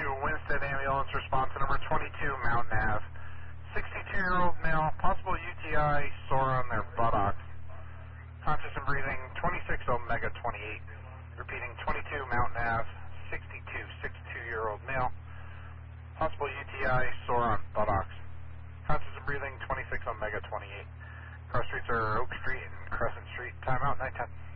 Winstead Ambulance, response to number 22, Mountain Ave. 62-year-old male, possible UTI, sore on their buttock. Conscious and breathing, 26 Omega 28. Repeating, 22 Mountain Ave, 62-year-old male. Possible UTI, sore on buttocks. Conscious and breathing, 26 Omega 28. Cross streets are Oak Street and Crescent Street. Timeout, 910.